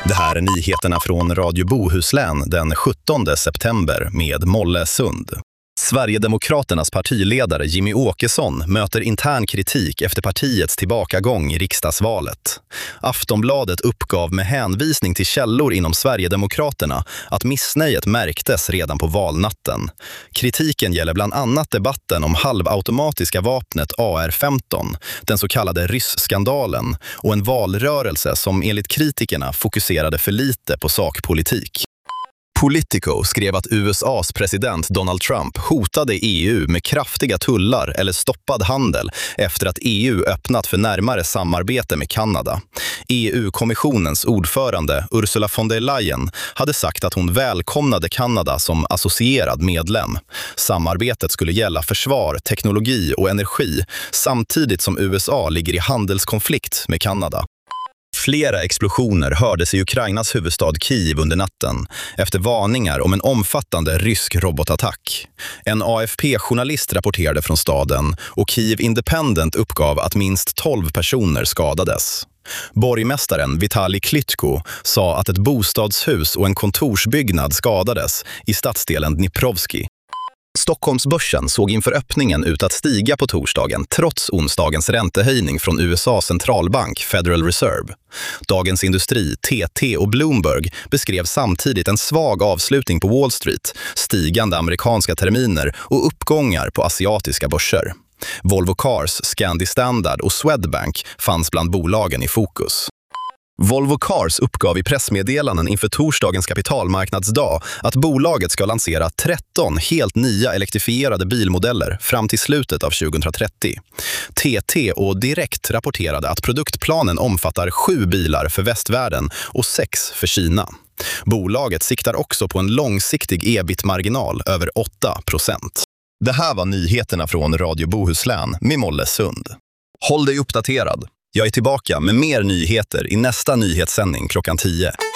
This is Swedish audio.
Det här är nyheterna från Radio Bohuslän den 17 september med Molle Sund. Sverigedemokraternas partiledare Jimmy Åkesson möter intern kritik efter partiets tillbakagång i riksdagsvalet. Aftonbladet uppgav med hänvisning till källor inom Sverigedemokraterna att missnöjet märktes redan på valnatten. Kritiken gäller bland annat debatten om halvautomatiska vapnet AR-15, den så kallade ryssskandalen, och en valrörelse som enligt kritikerna fokuserade för lite på sakpolitik. Politico skrev att USAs president Donald Trump hotade EU med kraftiga tullar eller stoppad handel efter att EU öppnat för närmare samarbete med Kanada. EU-kommissionens ordförande Ursula von der Leyen hade sagt att hon välkomnade Kanada som associerad medlem. Samarbetet skulle gälla försvar, teknologi och energi samtidigt som USA ligger i handelskonflikt med Kanada. Flera explosioner hördes i Ukrainas huvudstad Kiev under natten efter varningar om en omfattande rysk robotattack. En AFP-journalist rapporterade från staden och Kiev Independent uppgav att minst 12 personer skadades. Borgmästaren Vitali Klitschko sa att ett bostadshus och en kontorsbyggnad skadades i stadsdelen Dniprovski. Stockholmsbörsen såg inför öppningen ut att stiga på torsdagen trots onsdagens räntehöjning från USAs centralbank Federal Reserve. Dagens Industri, TT och Bloomberg beskrev samtidigt en svag avslutning på Wall Street, stigande amerikanska terminer och uppgångar på asiatiska börser. Volvo Cars, Scandi Standard och Swedbank fanns bland bolagen i fokus. Volvo Cars uppgav i pressmeddelanden inför torsdagens kapitalmarknadsdag att bolaget ska lansera 13 helt nya elektrifierade bilmodeller fram till slutet av 2030. TT och Direkt rapporterade att produktplanen omfattar 7 bilar för västvärlden och 6 för Kina. Bolaget siktar också på en långsiktig EBIT-marginal över 8%. Det här var nyheterna från Radio Bohuslän med Molle Sund. Håll dig uppdaterad. Jag är tillbaka med mer nyheter i nästa nyhetssändning klockan 10.